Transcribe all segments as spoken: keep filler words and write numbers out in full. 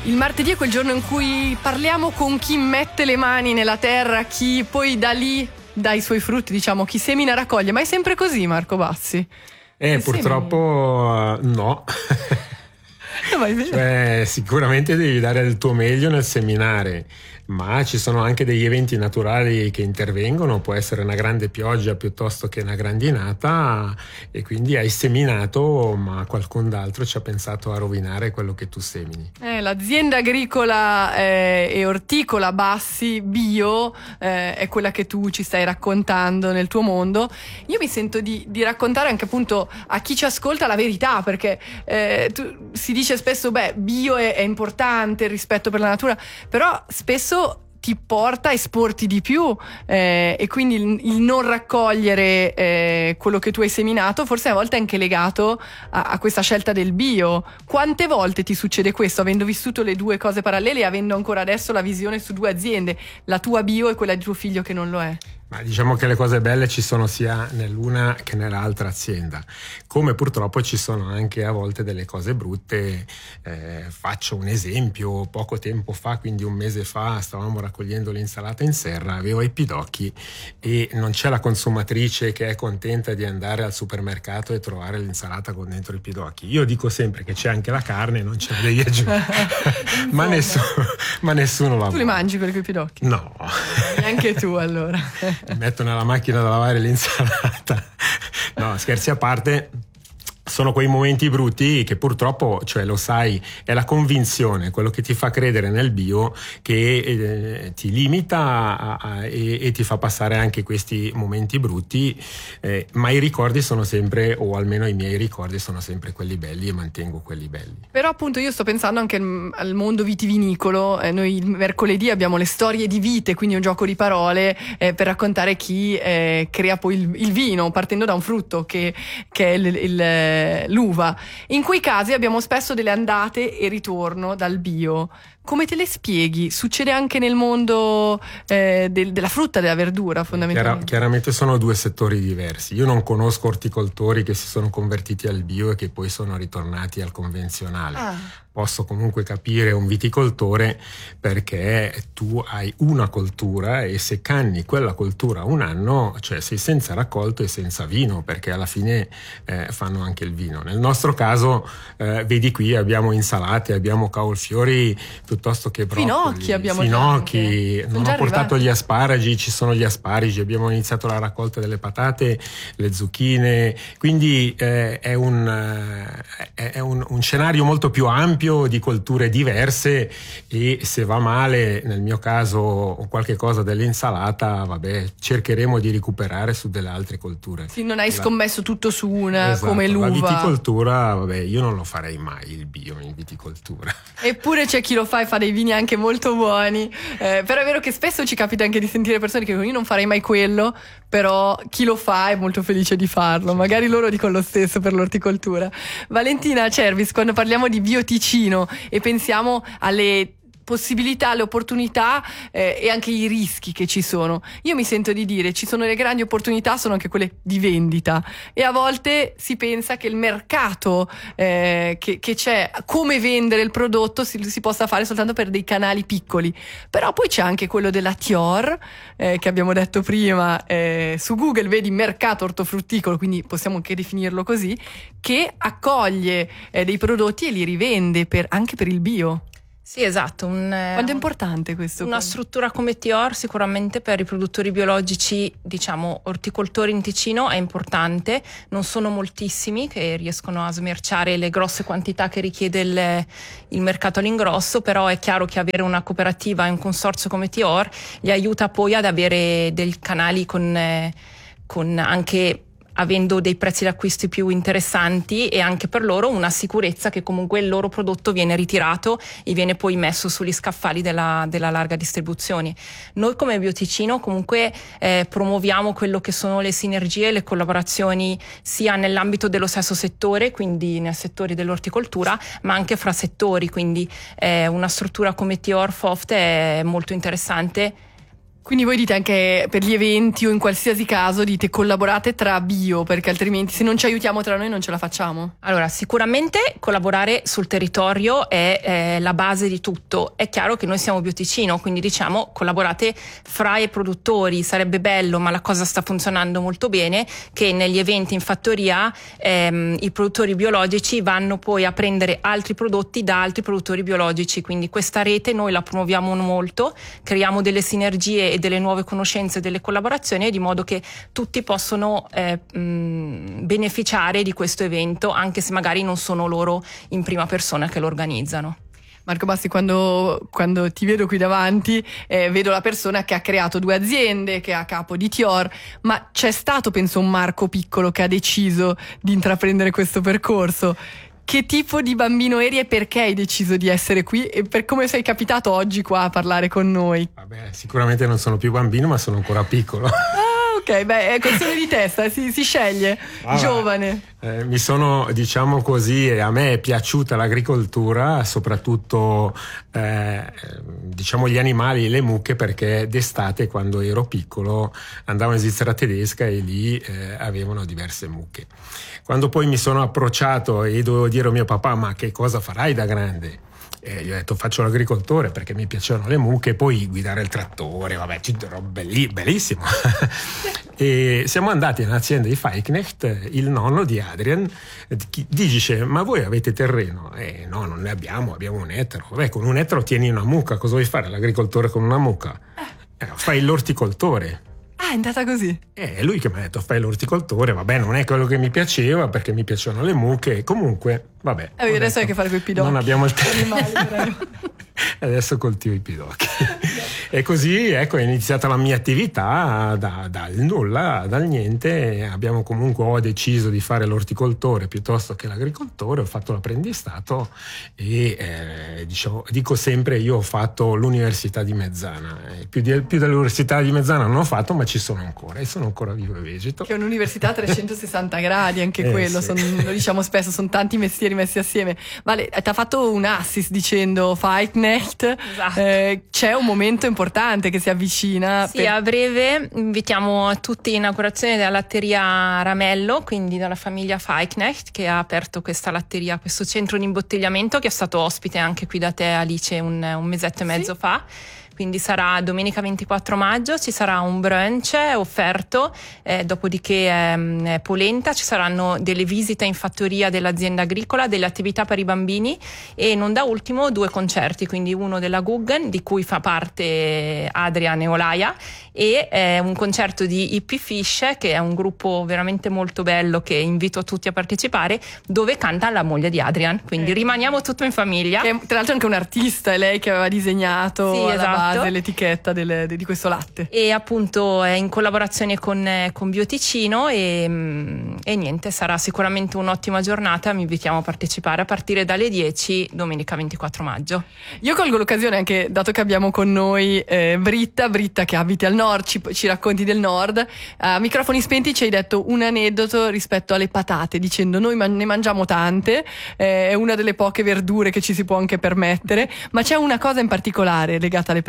Il martedì è quel giorno in cui parliamo con chi mette le mani nella terra, chi poi da lì dà i suoi frutti, diciamo, chi semina raccoglie. Ma è sempre così, Marco Bassi? Eh, Che purtroppo semini? No. No, ma è vero. Cioè, sicuramente devi dare il tuo meglio nel seminare, ma ci sono anche degli eventi naturali che intervengono, può essere una grande pioggia piuttosto che una grandinata, e quindi hai seminato, ma qualcun altro ci ha pensato a rovinare quello che tu semini. Eh, l'azienda agricola eh, e orticola Bassi Bio eh, è quella che tu ci stai raccontando nel tuo mondo. Io mi sento di, di raccontare anche appunto a chi ci ascolta la verità, perché eh, tu, si dice spesso beh, bio è, è importante, il rispetto per la natura, però spesso ti porta a esporti di più eh, e quindi il, il non raccogliere eh, quello che tu hai seminato forse a volte è anche legato a, a questa scelta del bio. Quante volte ti succede questo, avendo vissuto le due cose parallele e avendo ancora adesso la visione su due aziende, la tua bio e quella di tuo figlio che non lo è? Ma diciamo che le cose belle ci sono sia nell'una che nell'altra azienda, come purtroppo ci sono anche a volte delle cose brutte. Eh, faccio un esempio: poco tempo fa, quindi un mese fa, stavamo raccogliendo l'insalata in serra, avevo i pidocchi e non c'è la consumatrice che è contenta di andare al supermercato e trovare l'insalata con dentro i pidocchi. Io dico sempre che c'è anche la carne, non c'è devi aggiungere. ma, nessuno, ma nessuno la Tu li mangi quelli con i pidocchi? No. Neanche tu allora. Mi metto nella macchina da lavare l'insalata. No, scherzi a parte, sono quei momenti brutti che purtroppo, cioè lo sai, è la convinzione, quello che ti fa credere nel bio, che eh, ti limita a, a, e, e ti fa passare anche questi momenti brutti, eh, ma i ricordi sono sempre, o almeno i miei ricordi sono sempre quelli belli, e mantengo quelli belli. Però appunto io sto pensando anche al, al mondo vitivinicolo. Eh, noi il mercoledì abbiamo le storie di vite, quindi un gioco di parole eh, per raccontare chi eh, crea poi il, il vino partendo da un frutto che, che è il, il l'uva. In quei casi abbiamo spesso delle andate e ritorno dal bio. Come te le spieghi? Succede anche nel mondo eh, del, della frutta e della verdura, fondamentalmente? Chiara, chiaramente sono due settori diversi. Io non conosco orticoltori che si sono convertiti al bio e che poi sono ritornati al convenzionale. Ah. Posso comunque capire un viticoltore, perché tu hai una coltura e se canni quella coltura un anno, cioè sei senza raccolto e senza vino, perché alla fine eh, fanno anche il vino. Nel nostro caso eh, vedi qui abbiamo insalate, abbiamo cavolfiori piuttosto che broccoli, finocchi abbiamo finocchi, già non ho portato arrivati. gli asparagi, ci sono gli asparagi, abbiamo iniziato la raccolta delle patate, le zucchine, quindi eh, è, un, eh, è un, un scenario molto più ampio di colture diverse, e se va male, nel mio caso qualche cosa dell'insalata, vabbè, cercheremo di recuperare su delle altre colture. Sì, non hai la... scommesso tutto su una, esatto, come l'uva. La viticoltura, vabbè, io non lo farei mai il bio in viticoltura. Eppure c'è chi lo fa e fa dei vini anche molto buoni, eh, però è vero che spesso ci capita anche di sentire persone che dicono io non farei mai quello, però chi lo fa è molto felice di farlo. Sì. Magari loro dicono lo stesso per l'orticoltura. Valentina Cervis, quando parliamo di bioticino e pensiamo alle possibilità, le opportunità eh, e anche i rischi che ci sono, io mi sento di dire ci sono le grandi opportunità, sono anche quelle di vendita, e a volte si pensa che il mercato eh, che, che c'è, come vendere il prodotto si, si possa fare soltanto per dei canali piccoli, però poi c'è anche quello della Tior eh, che abbiamo detto prima, eh, su Google vedi mercato ortofrutticolo, quindi possiamo anche definirlo così, che accoglie eh, dei prodotti e li rivende per, anche per il bio. Sì, esatto. Un, Quanto è importante questo? Una struttura come Tior sicuramente per i produttori biologici, diciamo orticoltori in Ticino, è importante. Non sono moltissimi che riescono a smerciare le grosse quantità che richiede il, il mercato all'ingrosso, però è chiaro che avere una cooperativa e un consorzio come Tior li aiuta poi ad avere dei canali con, eh, con anche avendo dei prezzi d'acquisto più interessanti, e anche per loro una sicurezza che comunque il loro prodotto viene ritirato e viene poi messo sugli scaffali della, della larga distribuzione. Noi come Bioticino comunque eh, promuoviamo quello che sono le sinergie e le collaborazioni sia nell'ambito dello stesso settore, quindi nel settore dell'orticoltura, ma anche fra settori, quindi eh, una struttura come Tior Foft è molto interessante Quindi voi dite anche per gli eventi o in qualsiasi caso dite collaborate tra bio, perché altrimenti se non ci aiutiamo tra noi non ce la facciamo. Allora, sicuramente collaborare sul territorio è eh, la base di tutto. È chiaro che noi siamo Bioticino, quindi diciamo collaborate fra i produttori. Sarebbe bello, ma la cosa sta funzionando molto bene, che negli eventi in fattoria ehm, i produttori biologici vanno poi a prendere altri prodotti da altri produttori biologici. Quindi questa rete noi la promuoviamo molto, creiamo delle sinergie e delle nuove conoscenze, delle collaborazioni, di modo che tutti possono eh, mh, beneficiare di questo evento, anche se magari non sono loro in prima persona che lo organizzano. Marco Bassi, quando, quando ti vedo qui davanti eh, vedo la persona che ha creato due aziende, che è a capo di Tior, ma c'è stato penso un Marco piccolo che ha deciso di intraprendere questo percorso. Che tipo di bambino eri e perché hai deciso di essere qui e per come sei capitato oggi qua a parlare con noi? Vabbè, sicuramente non sono più bambino, ma sono ancora piccolo. Ah, ok, beh, è questione di testa, si, si sceglie. Ah, giovane. Eh, mi sono, diciamo così, a me è piaciuta l'agricoltura, soprattutto eh, diciamo gli animali e le mucche, perché d'estate quando ero piccolo andavo in Svizzera tedesca e lì eh, avevano diverse mucche. Quando poi mi sono approcciato e dovevo dire a mio papà: ma che cosa farai da grande? E gli ho detto: faccio l'agricoltore, perché mi piacevano le mucche, e poi guidare il trattore, vabbè, belli, bellissimo. E siamo andati nell'azienda di Feichnecht, il nonno di Adrian dice: ma voi avete terreno? Eh no, non ne abbiamo, abbiamo un ettaro. Vabbè, con un ettaro tieni una mucca, cosa vuoi fare l'agricoltore con una mucca? Eh, fai l'orticoltore. Ah, è andata così? Eh, è lui che mi ha detto: fai l'orticoltore. Vabbè, non è quello che mi piaceva, perché mi piacevano le mucche. Comunque, vabbè. E eh, adesso hai che fare con i pidocchi. Non abbiamo il tempo. Adesso coltivo i pidocchi. E così, ecco, è iniziata la mia attività da, dal nulla, dal niente. Abbiamo comunque, ho deciso di fare l'orticoltore piuttosto che l'agricoltore. Ho fatto l'apprendistato e eh, diciamo, dico sempre: io ho fatto l'università di Mezzana. Eh, più, di, più dell'università di Mezzana non ho fatto, ma ci sono ancora e sono ancora vivo e vegeto. Che è un'università a trecentosessanta gradi, anche eh, quello, sì. son, lo diciamo spesso, sono tanti mestieri messi assieme. Vale, ti ha fatto un assist dicendo Feichnecht. Esatto. Eh, c'è un momento importante che si avvicina. Sì, per... a breve invitiamo tutti in inaugurazione della latteria Ramello, quindi dalla famiglia Feichnecht, che ha aperto questa latteria, questo centro di imbottigliamento, che è stato ospite anche qui da te, Alice, un, un mesetto e mezzo sì. fa. Quindi sarà domenica ventiquattro maggio, ci sarà un brunch offerto, eh, dopodiché ehm, polenta, ci saranno delle visite in fattoria dell'azienda agricola, delle attività per i bambini e non da ultimo due concerti, quindi uno della Guggen, di cui fa parte Adrian e Olaia, e eh, un concerto di Hippie Fish, che è un gruppo veramente molto bello che invito tutti a partecipare, dove canta la moglie di Adrian, quindi eh. rimaniamo tutto in famiglia. Che è, tra l'altro anche un artista, è lei che aveva disegnato sì, alla esatto. base l'etichetta delle, di questo latte. E appunto è in collaborazione con, con Bioticino e, e niente, sarà sicuramente un'ottima giornata, mi invitiamo a partecipare a partire dalle dieci domenica ventiquattro maggio. Io colgo l'occasione, anche dato che abbiamo con noi eh, Britta, Britta che abiti al nord, ci, ci racconti del nord, a microfoni spenti ci hai detto un aneddoto rispetto alle patate, dicendo: noi man- ne mangiamo tante, eh, è una delle poche verdure che ci si può anche permettere, ma c'è una cosa in particolare legata alle patate.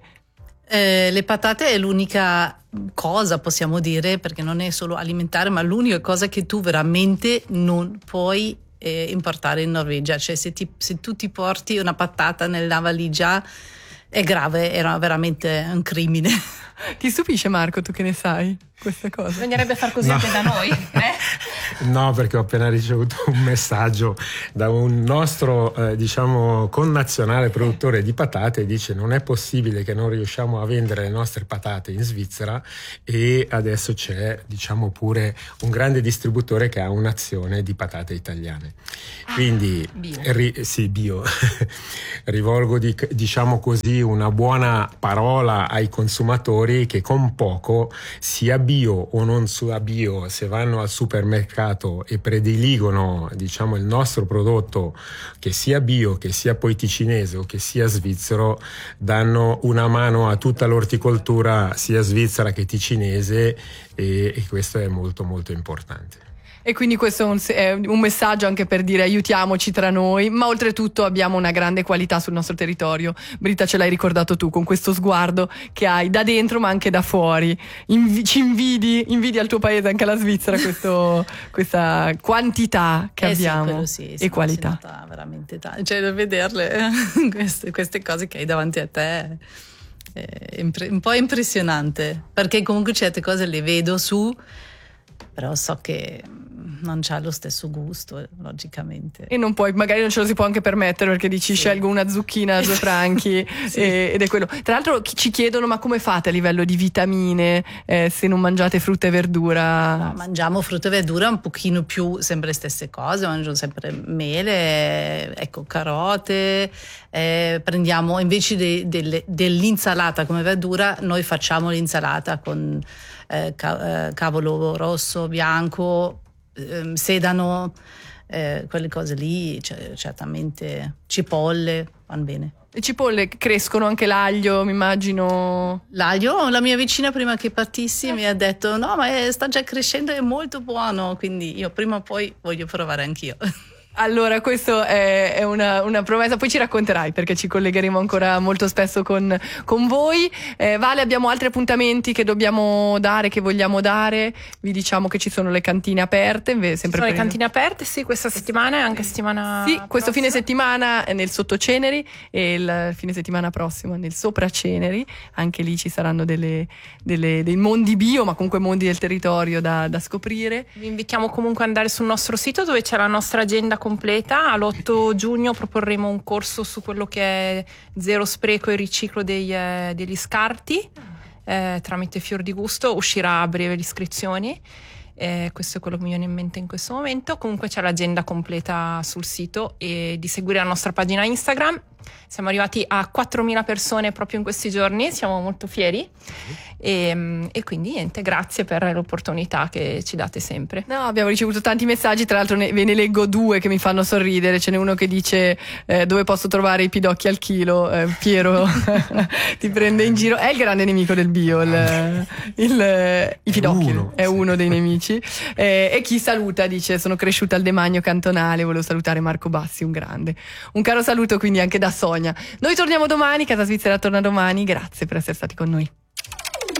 Eh, le patate è l'unica cosa, possiamo dire, perché non è solo alimentare, ma l'unica cosa che tu veramente non puoi eh, importare in Norvegia. Cioè se, ti, se tu ti porti una patata nella valigia è grave, era veramente un crimine. Ti stupisce, Marco, tu che ne sai questa cosa? Bisognerebbe far così no. anche da noi, eh? No, perché ho appena ricevuto un messaggio da un nostro eh, diciamo connazionale produttore di patate, dice: non è possibile che non riusciamo a vendere le nostre patate in Svizzera, e adesso c'è diciamo pure un grande distributore che ha un'azione di patate italiane. Ah, quindi bio. Ri, sì, bio. Rivolgo di, diciamo così una buona parola ai consumatori, che con poco, sia bio o non sia bio, se vanno al supermercato e prediligono diciamo il nostro prodotto, che sia bio, che sia poi ticinese o che sia svizzero, danno una mano a tutta l'orticoltura sia svizzera che ticinese, e, e questo è molto molto importante. E quindi questo è un, è un messaggio anche per dire aiutiamoci tra noi, ma oltretutto abbiamo una grande qualità sul nostro territorio. Britta, ce l'hai ricordato tu con questo sguardo che hai da dentro ma anche da fuori. Invi- ci invidi, invidi al tuo paese, anche alla Svizzera, questo, questa quantità che eh abbiamo sì, sì, e sì, qualità. Si nota veramente tanto, cioè da vederle queste, queste cose che hai davanti a te è impre- un po' impressionante, perché comunque certe cose le vedo su, però so che non c'ha lo stesso gusto, logicamente. E non puoi, magari non ce lo si può anche permettere, perché dici Sì. scelgo una zucchina a due franchi Sì. e, ed è quello. Tra l'altro ci chiedono ma come fate a livello di vitamine eh, se non mangiate frutta e verdura? No, mangiamo frutta e verdura un pochino più, sempre le stesse cose, mangio sempre mele, ecco, carote, eh, prendiamo invece de, de, dell'insalata come verdura, noi facciamo l'insalata con eh, ca, eh, cavolo rosso, bianco, eh, sedano, eh, quelle cose lì, cioè, certamente cipolle, vanno bene. Le cipolle crescono, anche l'aglio, mi immagino. L'aglio, la mia vicina prima che partissi mi ha detto no ma è, sta già crescendo, è molto buono, quindi io prima o poi voglio provare anch'io. Allora, questo è, è una, una promessa, poi ci racconterai perché ci collegheremo ancora molto spesso con, con voi. Eh, Vale, abbiamo altri appuntamenti che dobbiamo dare, che vogliamo dare. Vi diciamo che ci sono le cantine aperte. Sempre Ci sono per le cantine aperte, sì, questa settimana e anche settimana Sì, questo prossima. fine settimana è nel Sottoceneri e il fine settimana prossimo nel Sopraceneri. Anche lì ci saranno delle, delle, dei mondi bio, ma comunque mondi del territorio da, da scoprire. Vi invitiamo comunque ad andare sul nostro sito dove c'è la nostra agenda completa. All'otto giugno proporremo un corso su quello che è zero spreco e riciclo dei, eh, degli scarti eh, tramite Fior di Gusto. Uscirà a breve le iscrizioni. Eh, questo è quello che mi viene in mente in questo momento. Comunque c'è l'agenda completa sul sito e di seguire la nostra pagina Instagram. Siamo arrivati a quattromila persone proprio in questi giorni, siamo molto fieri e, e quindi niente, grazie per l'opportunità che ci date sempre. No, abbiamo ricevuto tanti messaggi, tra l'altro ne, ve ne leggo due che mi fanno sorridere. Ce n'è uno che dice eh, dove posso trovare i pidocchi al chilo. eh, Piero ti prende in giro, è il grande nemico del bio, il, il, i pidocchi, uno, è sì. uno dei nemici. Eh, e chi saluta dice sono cresciuta al Demagno Cantonale, volevo salutare Marco Bassi, un grande, un caro saluto quindi anche da Sonia. Noi torniamo domani, Casa Svizzera torna domani, grazie per essere stati con noi.